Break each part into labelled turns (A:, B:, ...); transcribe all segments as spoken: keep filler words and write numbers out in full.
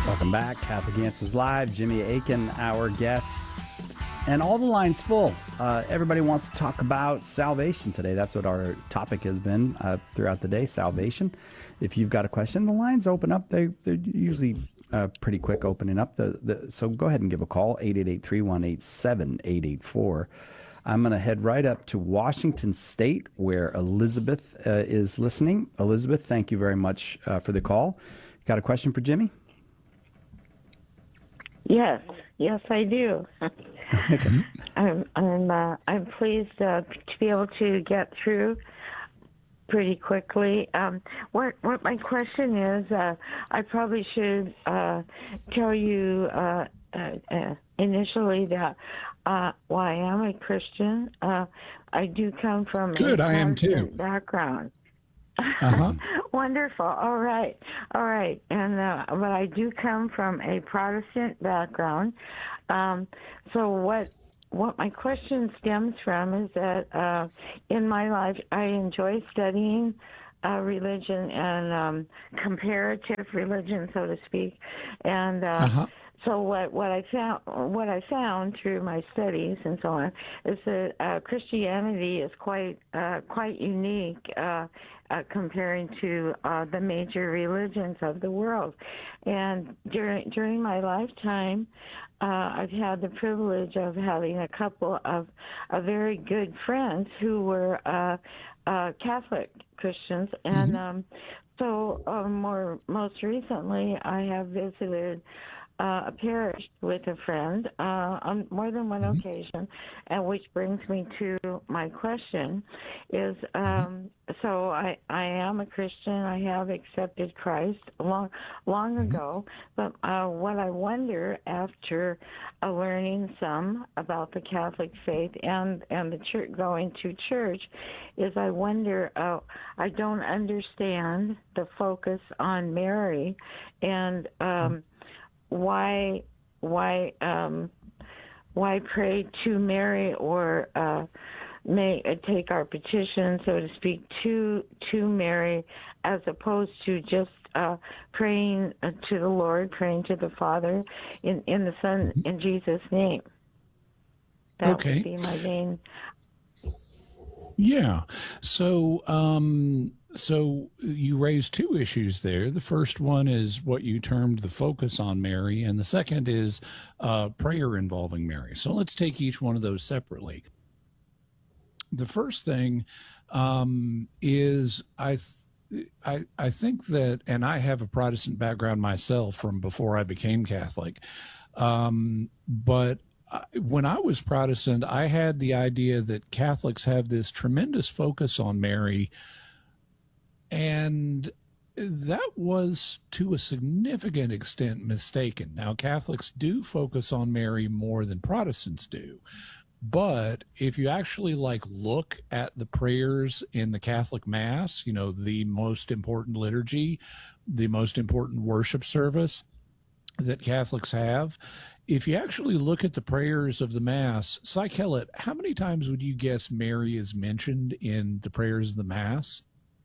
A: Welcome back. Catholic Answers Live. Jimmy Akin, our guest. And all the lines full. Uh, everybody wants to talk about salvation today. That's what our topic has been uh, throughout the day, salvation. If you've got a question, the lines open up. They, they're usually uh, pretty quick opening up. The, the So go ahead and give a call, eight eight eight, three one eight, seven eight eight four. I'm going to head right up to Washington State, where Elizabeth uh, is listening. Elizabeth, thank you very much uh, for the call. Got a question for Jimmy?
B: Yes, yes, I do. I'm I'm uh, I'm pleased uh, to be able to get through pretty quickly. Um, what what my question is, uh, I probably should uh, tell you uh, uh, uh, initially that uh, well, I am a Christian. Uh, I do come from
C: Good,
B: a
C: I am too.
B: Protestant background.
C: Uh-huh.
B: Wonderful. All right. All right. And uh, but I do come from a Protestant background. Um, so what what my question stems from is that uh, in my life I enjoy studying uh, religion and um, comparative religion, so to speak. And uh,
C: Uh-huh.
B: so what, what I found what I found through my studies and so on is that uh, Christianity is quite uh, quite unique uh, uh, comparing to uh, the major religions of the world. And during during my lifetime, uh, I've had the privilege of having a couple of, of very good friends who were uh, uh, Catholic Christians, and
C: Mm-hmm.
B: um, so uh, more most recently I have visited uh, a parish with a friend uh, on more than one
C: Mm-hmm.
B: occasion, and which brings me to my question: is um, so I I am a Christian. I have accepted Christ long long
C: Mm-hmm.
B: ago, but uh, what I wonder after uh, learning some about the Catholic faith and and the church, going to church, is I wonder uh, I don't understand the focus on Mary and um, why why um, why pray to Mary or uh, may uh, take our petition, so to speak, to to Mary, as opposed to just uh, praying uh, to the Lord, praying to the Father in in the Son, in Jesus' name. That
C: Okay.
B: would be my main.
C: Yeah. So, um, so you raised two issues there. The first one is what you termed the focus on Mary, and the second is uh, prayer involving Mary. So let's take each one of those separately. The first thing um, is I. Th- I, I think that, and I have a Protestant background myself from before I became Catholic, um, but I- when I was Protestant, I had the idea that Catholics have this tremendous focus on Mary, and that was to a significant extent mistaken. Now, Catholics do focus on Mary more than Protestants do. But if you actually like look at the prayers in the Catholic Mass, you know, the most important liturgy, the most important worship service that Catholics have, if you actually look at the prayers of the Mass, Psychelet, how many times would you guess Mary is mentioned in the prayers of the Mass?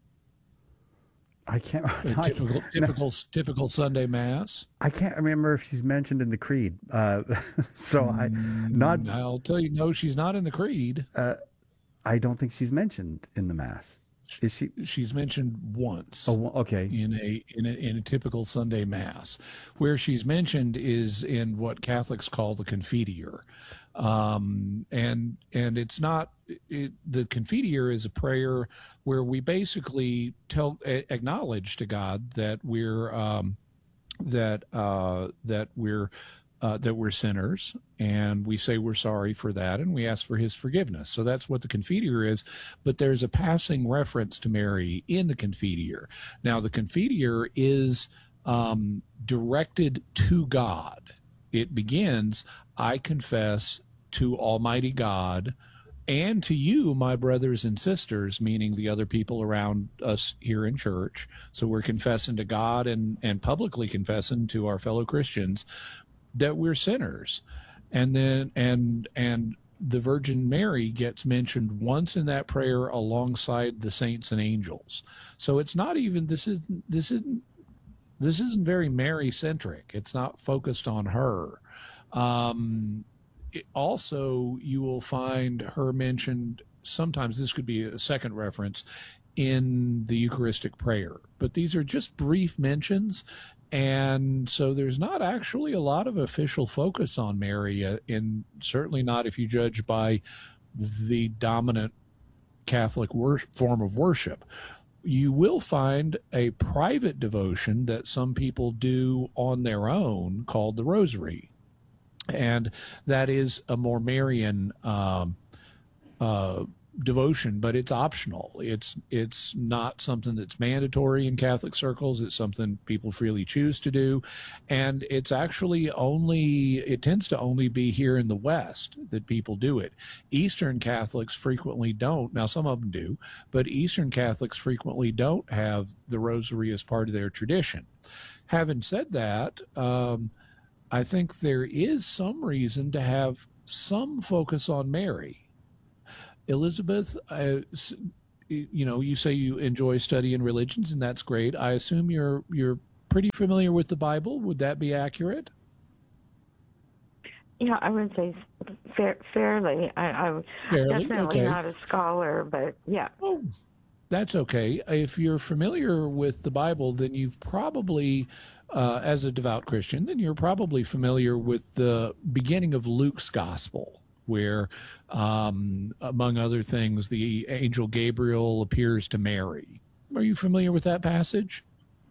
A: I can't.
C: A
A: I,
C: typical, typical, typical Sunday Mass.
A: I can't remember if she's mentioned in the creed. Uh, so I, not.
C: Mm, I'll tell you, no, she's not in the creed.
A: Uh, I don't think she's mentioned in the Mass. Is she?
C: She's mentioned once.
A: Oh, okay.
C: in a in a in a typical Sunday Mass. Where she's mentioned is in what Catholics call the Confiteor, um, and and it's not it, the Confiteor is a prayer where we basically tell a, acknowledge to God that we're um, that uh, that we're uh, that we're sinners, and we say we're sorry for that, and we ask for his forgiveness. So that's what the Confiteor is, but there's a passing reference to Mary in the Confiteor. Now, the Confiteor is um, directed to God. It begins, I confess to Almighty God and to you, my brothers and sisters, meaning the other people around us here in church. So we're confessing to God and, and publicly confessing to our fellow Christians that we're sinners. And then, and, and the Virgin Mary gets mentioned once in that prayer alongside the saints and angels. So it's not even, this is, this isn't, this isn't very Mary centric. It's not focused on her. Um, it, also, you will find her mentioned sometimes. This could be a second reference in the Eucharistic prayer, but these are just brief mentions. And so there's not actually a lot of official focus on Mary, uh, in certainly not if you judge by the dominant Catholic wor- form of worship. You will find a private devotion that some people do on their own called the Rosary. And that is a more Marian um, uh, devotion, but it's optional. It's it's not something that's mandatory in Catholic circles. It's something people freely choose to do, and it's actually only it tends to only be here in the West that people do it. Eastern Catholics frequently don't. Now some of them do, but Eastern Catholics frequently don't have the Rosary as part of their tradition. Having said that, um, I think there is some reason to have some focus on Mary. Elizabeth, uh, you know, you say you enjoy studying religions, and that's great. I assume you're you're pretty familiar with the Bible. Would that be accurate?
B: Yeah, I would say fa- fairly. I, I'm
C: Fairly?
B: definitely
C: Okay.
B: not a scholar, but yeah.
C: Oh, that's okay. If you're familiar with the Bible, then you've probably, uh, as a devout Christian, then you're probably familiar with the beginning of Luke's gospel, where, um, among other things, the angel Gabriel appears to Mary. Are you familiar with that passage?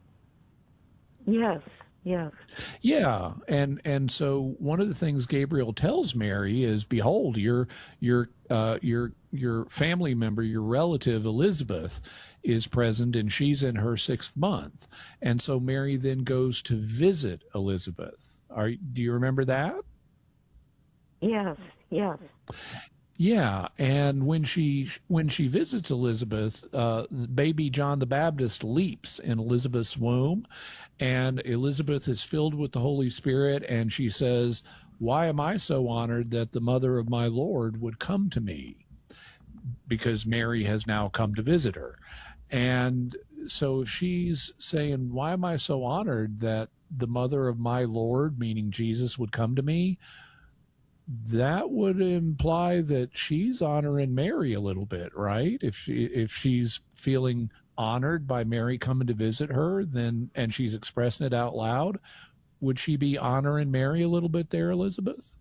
B: Yes, yes.
C: Yeah, and and so one of the things Gabriel tells Mary is, "Behold, your your uh, your your family member, your relative Elizabeth, is present, and she's in her sixth month." And so Mary then goes to visit Elizabeth. Are do you remember that?
B: Yes, yes.
C: Yeah, and when she when she visits Elizabeth, uh, baby John the Baptist leaps in Elizabeth's womb, and Elizabeth is filled with the Holy Spirit, and she says, "Why am I so honored that the mother of my Lord would come to me?" Because Mary has now come to visit her. And so she's saying, "Why am I so honored that the mother of my Lord," meaning Jesus, "would come to me?" That would imply that she's honoring Mary a little bit, right? If she if she's feeling honored by Mary coming to visit her, then and she's expressing it out loud, would she be honoring Mary a little bit there, Elizabeth?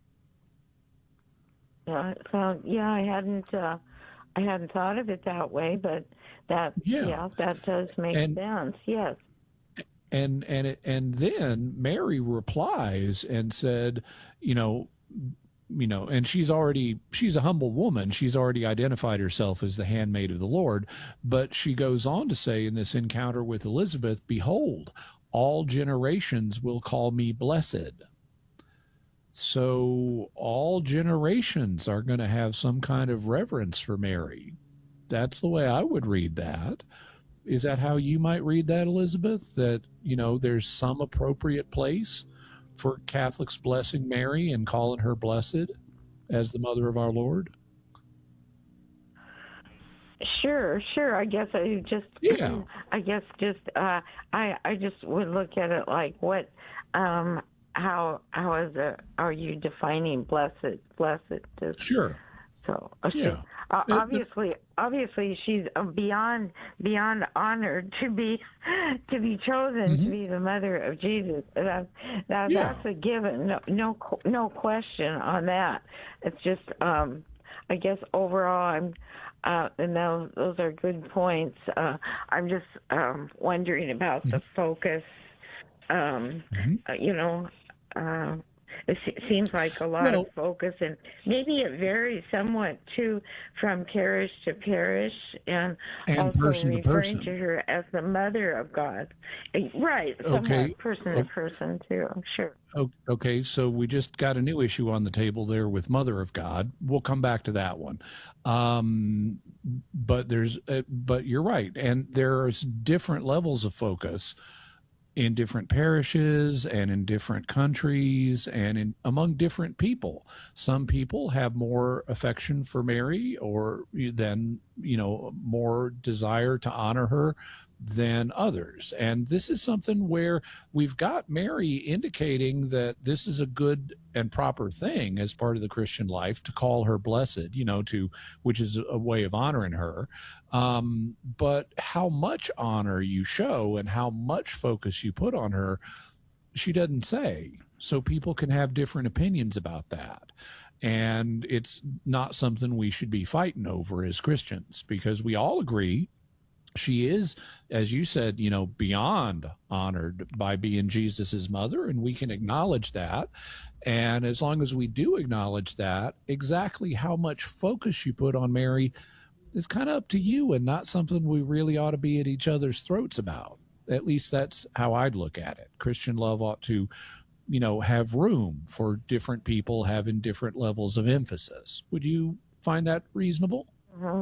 B: Yeah, so yeah, I hadn't uh, I hadn't thought of it that way, but that
C: Yeah.
B: yeah, that does make
C: And-
B: sense. Yes.
C: And and it, and then Mary replies and said, you know, you know, and she's already she's a humble woman. She's already identified herself as the handmaid of the Lord, but she goes on to say in this encounter with Elizabeth, "Behold, all generations will call me blessed." So all generations are going to have some kind of reverence for Mary. That's the way I would read that. Is that how you might read that, Elizabeth? That, you know, there's some appropriate place for Catholics blessing Mary and calling her blessed as the mother of our Lord?
B: Sure, sure. I guess I just
C: Yeah.
B: I guess just uh I I just would look at it like what um how how is it are you defining blessed blessed just
C: Sure.
B: so uh, she-
C: Yeah.
B: uh,
C: It-
B: obviously obviously she's uh, beyond beyond honored to be to be chosen to be the mother of Jesus. That, that
C: Yeah.
B: that's a given. No no qu- no question on that. It's just um I guess overall I'm uh, and those, those are good points. Uh, I'm just um, wondering about the focus. Um,
C: Mhm.
B: uh, you know, uh, it se- seems like a lot
C: Well-
B: of focus, and maybe it varies somewhat too from parish to parish, and,
C: And
B: also
C: person to
B: referring
C: person.
B: to her as the mother of God. Uh, Right, somewhat
C: Okay.
B: person
C: Oh.
B: to person too. Sure.
C: O- Okay, so we just got a new issue on the table there with Mother of God. We'll come back to that one. Um, but there's, uh, but you're right, and there's different levels of focus in different parishes and in different countries and in among different people. Some people have more affection for Mary or then, you know, more desire to honor her than others. And this is something where we've got Mary indicating that this is a good and proper thing as part of the Christian life to call her blessed, you know, to which is a way of honoring her. Um, but how much honor you show and how much focus you put on her, she doesn't say. So people can have different opinions about that. And it's not something we should be fighting over as Christians, because we all agree she is, as you said, you know, beyond honored by being Jesus's mother, and we can acknowledge that. And as long as we do acknowledge that, exactly how much focus you put on Mary is kind of up to you, and not something we really ought to be at each other's throats about. At least that's how I'd look at it. Christian love ought to, you know, have room for different people having different levels of emphasis. Would you find that reasonable?
B: Mm-hmm.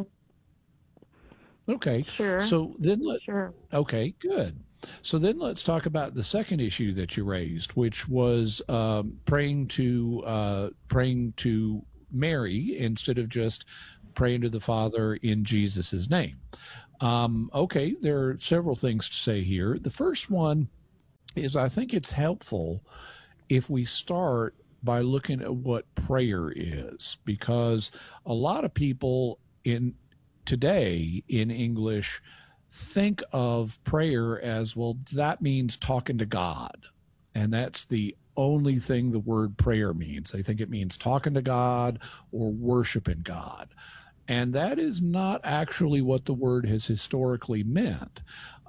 C: Okay.
B: Sure.
C: So then let
B: Sure.
C: Okay, good. So then let's talk about the second issue that you raised, which was um, praying to uh, praying to Mary instead of just praying to the Father in Jesus's name. Um, okay, there are several things to say here. The first one is I think it's helpful if we start by looking at what prayer is, because a lot of people in today in English think of prayer as, well, that means talking to God. And that's the only thing the word prayer means. They think it means talking to God or worshiping God. And that is not actually what the word has historically meant.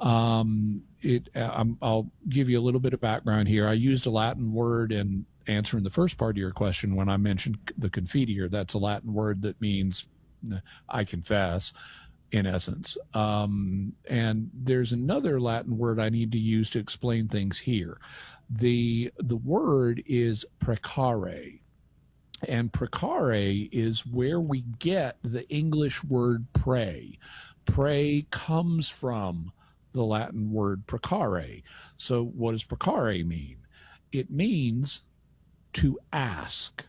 C: Um, it, I'm, I'll give you a little bit of background here. I used a Latin word in answering the first part of your question when I mentioned the confiteor. That's a Latin word that means I confess, in essence. Um, and there's another Latin word I need to use to explain things here. The, the word is precare. And precare is where we get the English word pray. Pray comes from the Latin word precare. So what does precare mean? It means to ask.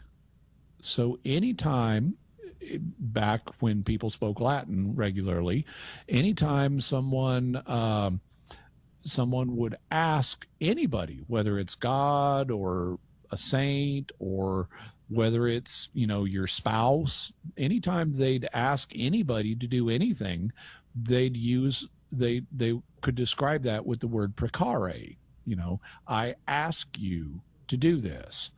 C: So anytime, back when people spoke Latin regularly, anytime someone um, someone would ask anybody, whether it's God or a saint or whether it's, you know, your spouse, anytime they'd ask anybody to do anything, they'd use, they they could describe that with the word precare. You know, I ask you to do this.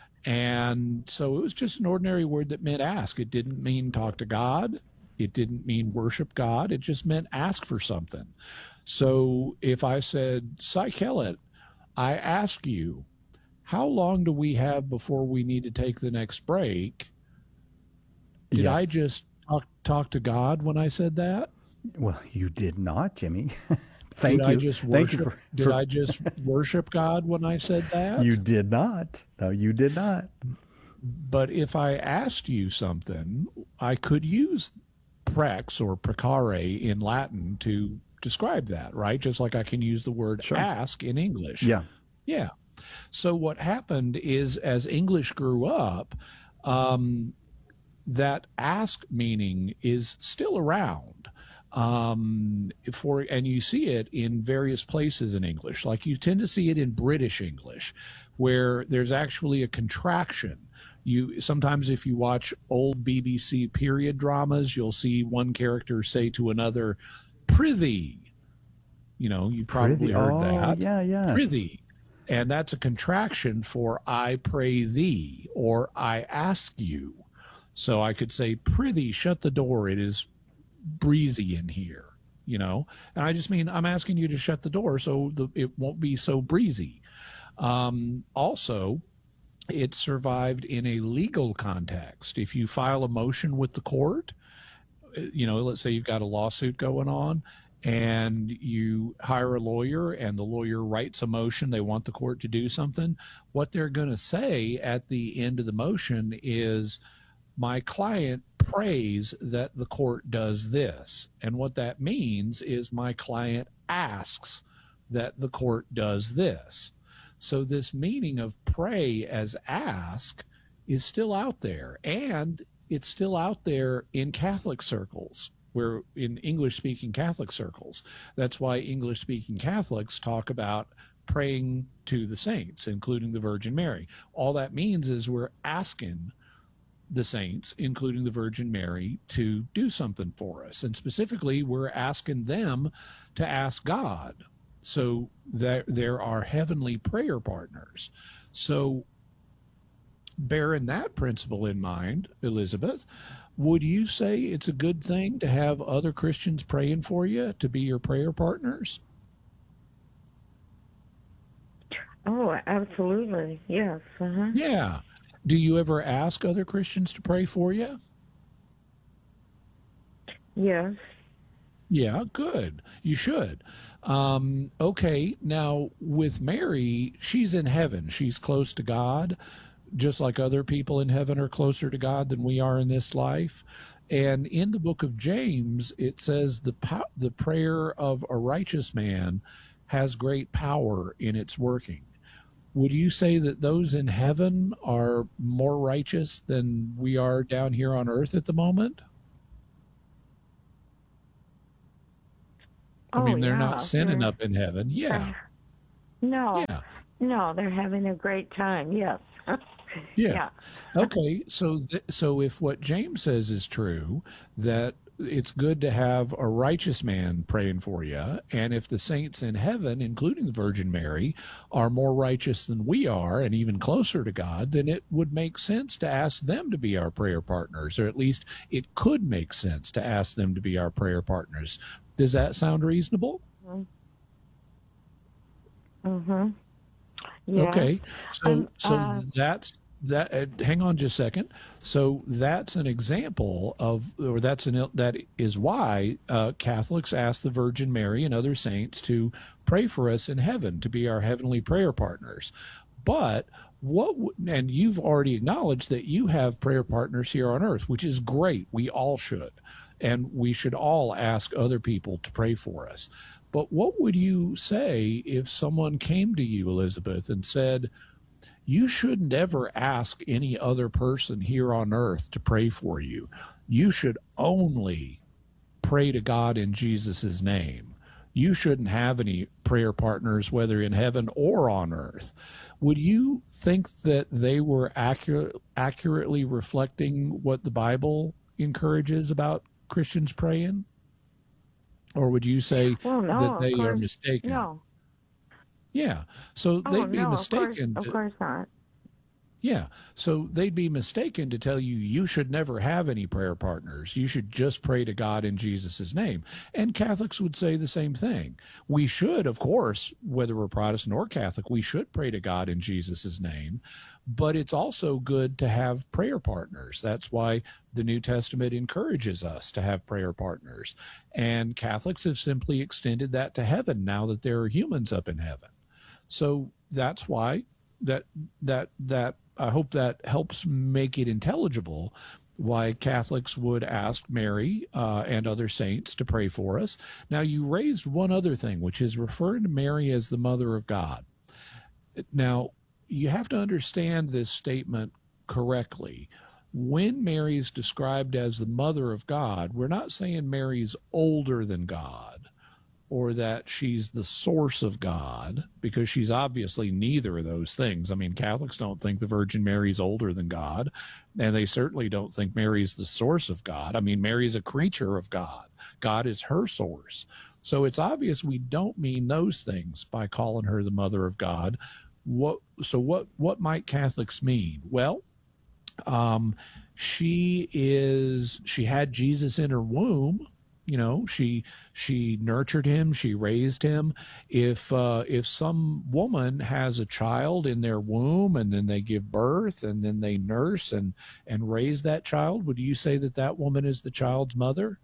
C: And so it was just an ordinary word that meant ask. It didn't mean talk to God. It didn't mean worship God. It just meant ask for something. So if I said, Psychelet, I ask you, how long do we have before we need to take the next break? Did
A: Yes.
C: I just talk, talk to God when I said that?
A: Well, you did not, Jimmy. Thank
C: did
A: you.
C: I just
A: Thank
C: worship,
A: you for,
C: did
A: for,
C: I just worship God when I said that?
A: You did not. No, you did not.
C: But if I asked you something, I could use prex or precare in Latin to describe that, right? Just like I can use the word
A: Sure.
C: ask in English.
A: Yeah.
C: Yeah. So what happened is, as English grew up, um, that ask meaning is still around. Um, for and you see it in various places in English. Like you tend to see it in British English, where there's actually a contraction. You sometimes, if you watch old B B C period dramas, you'll see one character say to another, "Prithee." You know, you probably
A: Prithee.
C: heard
A: Oh,
C: that.
A: yeah, yeah.
C: Prithee. And that's a contraction for I pray thee or I ask you. So I could say, prithee, shut the door. It is breezy in here, you know. And I just mean I'm asking you to shut the door so the, it won't be so breezy. Um, also, it survived in a legal context. If you file a motion with the court, you know, let's say you've got a lawsuit going on, and you hire a lawyer and the lawyer writes a motion, they want the court to do something, what they're going to say at the end of the motion is, my client prays that the court does this. And what that means is my client asks that the court does this. So this meaning of pray as ask is still out there, and it's still out there in Catholic circles. where in English-speaking Catholic circles. That's why English-speaking Catholics talk about praying to the saints, including the Virgin Mary. All that means is we're asking the saints, including the Virgin Mary, to do something for us. And specifically, we're asking them to ask God. So there, there are heavenly prayer partners. So bearing that principle in mind, Elizabeth, would you say it's a good thing to have other Christians praying for you, to be your prayer partners?
B: Oh, absolutely. Yes. Uh-huh.
C: Yeah. Do you ever ask other Christians to pray for you?
B: Yes.
C: Yeah, good. You should. Um, okay, now with Mary, she's in heaven. She's close to God, just like other people in heaven are closer to God than we are in this life. And in the book of James, it says the po- the prayer of a righteous man has great power in its working. Would you say that those in heaven are more righteous than we are down here on earth at the moment? I
B: Oh,
C: mean, they're
B: yeah.
C: not sinning
B: They're,
C: up in heaven. Yeah.
B: uh, no,
C: Yeah.
B: no, they're having a great time. Yes.
C: Yeah.
B: Yeah.
C: Okay. So, th- so if what James says is true, that it's good to have a righteous man praying for you, and if the saints in heaven, including the Virgin Mary, are more righteous than we are and even closer to God, then it would make sense to ask them to be our prayer partners, or at least it could make sense to ask them to be our prayer partners. Does that sound reasonable?
B: Mm-hmm. Yeah.
C: Okay. So,
B: Um,
C: so
B: uh,
C: that's that. Uh, hang on just a second. So that's an example of, or that's an that is why uh, Catholics ask the Virgin Mary and other saints to pray for us in heaven, to be our heavenly prayer partners. But what, and you've already acknowledged that you have prayer partners here on earth, which is great. We all should. And we should all ask other people to pray for us. But what would you say if someone came to you, Elizabeth, and said, you shouldn't ever ask any other person here on earth to pray for you. You should only pray to God in Jesus' name. You shouldn't have any prayer partners, whether in heaven or on earth. Would you think that they were accurate, accurately reflecting what the Bible encourages about Christians praying? Or would you say
B: well, no,
C: that they
B: of course,
C: are mistaken?
B: no.
C: Yeah. So
B: Oh,
C: they'd be
B: no,
C: mistaken.
B: Of course,
C: to,
B: of course not.
C: Yeah. So they'd be mistaken to tell you you should never have any prayer partners. You should just pray to God in Jesus' name. And Catholics would say the same thing. We should, of course, whether we're Protestant or Catholic, we should pray to God in Jesus' name. But it's also good to have prayer partners. That's why the New Testament encourages us to have prayer partners. And Catholics have simply extended that to heaven now that there are humans up in heaven. So that's why that that that I hope that helps make it intelligible why Catholics would ask Mary uh, and other saints to pray for us. Now, you raised one other thing, which is referring to Mary as the Mother of God. Now, you have to understand this statement correctly. When Mary is described as the Mother of God, we're not saying Mary's older than God, or that she's the source of God, because she's obviously neither of those things. I mean, Catholics don't think the Virgin Mary's older than God, and they certainly don't think Mary's the source of God. I mean, Mary's a creature of God. God is her source. So it's obvious we don't mean those things by calling her the Mother of God. What, so what, what might Catholics mean? Well, um, she is, she had Jesus in her womb. You know, she she nurtured him, she raised him. If uh, if some woman has a child in their womb and then they give birth and then they nurse and and raise that child, would you say that that woman is the child's mother?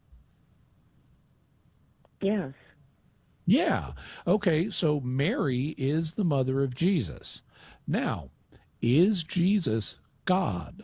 B: Yes.
C: Yeah. Okay, so Mary is the mother of Jesus. Now, is Jesus God?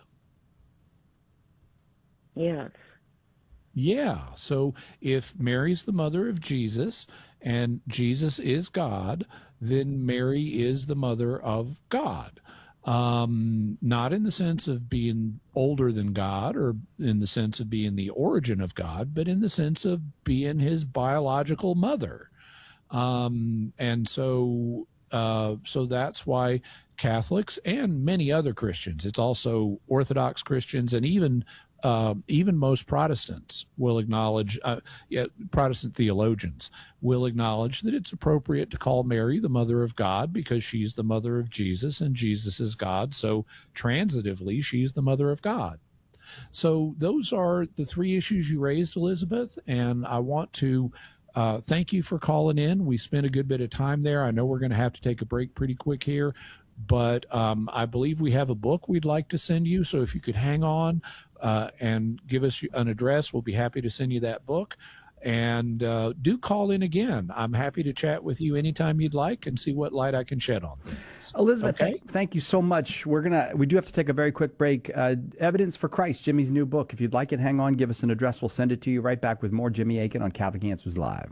B: Yes.
C: Yeah. So if Mary's the mother of Jesus and Jesus is God, then Mary is the mother of God. Um, not in the sense of being older than God or in the sense of being the origin of God, but in the sense of being his biological mother. Um, and so, uh, so that's why Catholics and many other Christians, it's also Orthodox Christians and even Uh, even most Protestants will acknowledge, uh, yeah, Protestant theologians will acknowledge that it's appropriate to call Mary the mother of God because she's the mother of Jesus and Jesus is God. So transitively, she's the mother of God. So those are the three issues you raised, Elizabeth, and I want to uh, thank you for calling in. We spent a good bit of time there. I know we're going to have to take a break pretty quick here, but um, I believe we have a book we'd like to send you. So if you could hang on uh, and give us an address, we'll be happy to send you that book. And uh, do call in again. I'm happy to chat with you anytime you'd like and see what light I can shed on things.
A: Elizabeth,
C: okay?
A: th- thank you so much. We're gonna we do have to take a very quick break. Uh, Evidence for Christ, Jimmy's new book. If you'd like it, hang on, give us an address. We'll send it to you. Right back with more Jimmy Akin on Catholic Answers Live.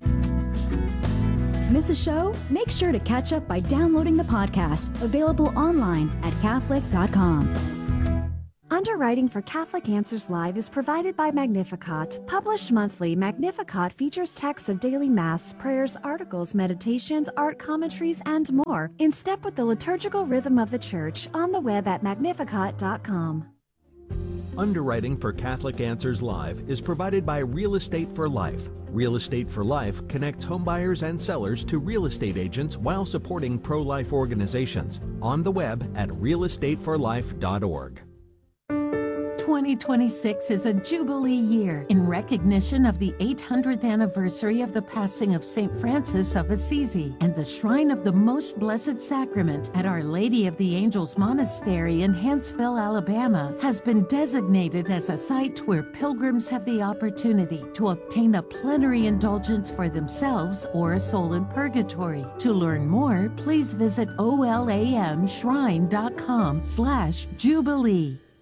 D: Miss a show? Make sure to catch up by downloading the podcast, available online at Catholic dot com.
E: Underwriting for Catholic Answers Live is provided by Magnificat. Published monthly, Magnificat features texts of daily Mass, prayers, articles, meditations, art commentaries, and more, in step with the liturgical rhythm of the Church, on the web at Magnificat dot com.
F: Underwriting for Catholic Answers Live is provided by Real Estate for Life. Real Estate for Life connects homebuyers and sellers to real estate agents while supporting pro-life organizations. On the web at real estate for life dot org.
G: twenty twenty-six is a Jubilee year in recognition of the eight hundredth anniversary of the passing of Saint Francis of Assisi, and the Shrine of the Most Blessed Sacrament at Our Lady of the Angels Monastery in Huntsville, Alabama, has been designated as a site where pilgrims have the opportunity to obtain a plenary indulgence for themselves or a soul in purgatory. To learn more, please visit olamshrine dot com slash Jubilee.